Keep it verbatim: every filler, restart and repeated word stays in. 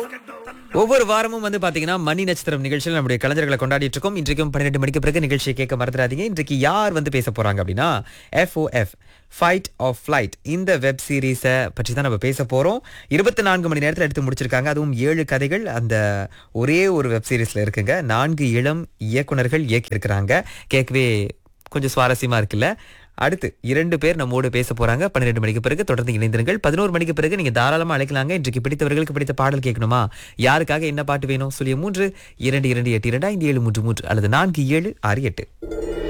ஒவ்வொரு வாரமும் வந்து பாத்தீங்கன்னா மணி நட்சத்திரம் நிகழ்ச்சியில் நம்முடைய கலைஞர்களை கொண்டாடிட்டு இருக்கோம். இன்றைக்கும் பன்னிரண்டு மணிக்கு பிறகு நிகழ்ச்சியை கேட்க மறந்துடாதீங்க. இன்றைக்கு யார் வந்து பேச போறாங்க அப்படின்னா எஃப்ஓஎஃப் ஃபைட் ஆஃப் ஃபிளைட் இந்த வெப் சீரிஸை பற்றி தான் நம்ம பேச போறோம். இருபத்தி நான்கு மணி நேரத்தில் எடுத்து முடிச்சிருக்காங்க. அதுவும் ஏழு கதைகள் அந்த ஒரே ஒரு வெப் சீரிஸ்ல இருக்குங்க. நான்கு இளம் இயக்குனர்கள் இயக்கி இருக்கிறாங்க. கேட்கவே கொஞ்சம் சுவாரஸ்யமா இருக்குல்ல. அடுத்து இரண்டு பேர் நம்மோடு பேச போறாங்க. பன்னிரண்டு மணிக்கு பிறகு தொடர்ந்து இணைந்திருங்கள். பதினோரு மணிக்கு பிறகு நீங்க தாராளமா அழைக்கலாங்க. இன்றைக்கு பிடித்தவர்களுக்கு பிடித்த பாடல் கேட்கணுமா? யாருக்காக என்ன பாட்டு வேணும்? சொல்லிய மூன்று இரண்டு இரண்டு எட்டு இரண்டு ஐந்து ஏழு மூன்று மூன்று அல்லது நான்கு ஏழு ஆறு எட்டு.